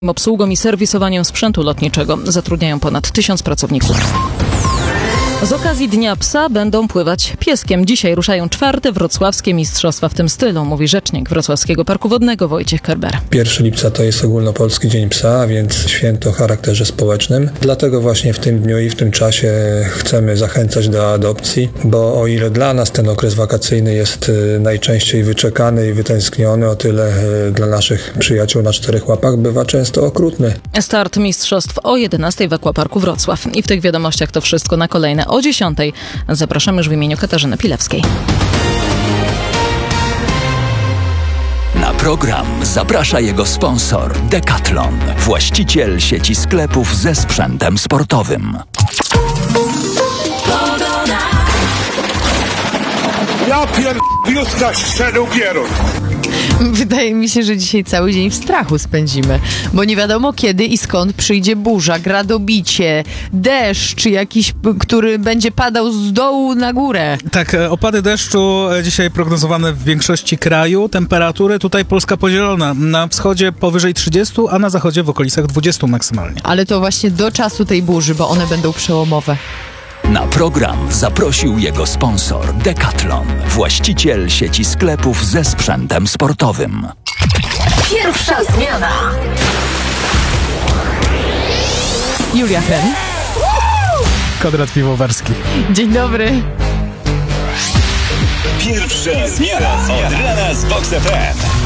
obsługą i serwisowaniem sprzętu lotniczego. Zatrudniają ponad 1000 pracowników. Z okazji Dnia Psa będą pływać pieskiem. Dzisiaj ruszają 4. wrocławskie mistrzostwa w tym stylu, mówi rzecznik Wrocławskiego Parku Wodnego Wojciech Kerber. 1 lipca to jest ogólnopolski Dzień Psa, a więc święto o charakterze społecznym. Dlatego właśnie w tym dniu i w tym czasie chcemy zachęcać do adopcji, bo o ile dla nas ten okres wakacyjny jest najczęściej wyczekany i wytęskniony, o tyle dla naszych przyjaciół na 4 łapach bywa często okrutny. Start mistrzostw o 11 w Aquaparku Wrocław. I w tych wiadomościach to wszystko. Na kolejne o 10. Zapraszam już w imieniu Katarzyny Pilewskiej. Na program zaprasza jego sponsor Decathlon, właściciel sieci sklepów ze sprzętem sportowym. Ja pierdolę szedł pierun. Wydaje mi się, że dzisiaj cały dzień w strachu spędzimy, bo nie wiadomo kiedy i skąd przyjdzie burza, gradobicie, deszcz jakiś, który będzie padał z dołu na górę. Tak, opady deszczu dzisiaj prognozowane w większości kraju. Temperatury tutaj Polska podzielona. Na wschodzie powyżej 30, a na zachodzie w okolicach 20 maksymalnie. Ale to właśnie do czasu tej burzy, bo one będą przełomowe. Na program zaprosił jego sponsor Decathlon, właściciel sieci sklepów ze sprzętem sportowym. Pierwsza zmiana. Julia Hen. Konrad Piwowarski. Dzień dobry. Pierwsza zmiana od rana z Vox FM.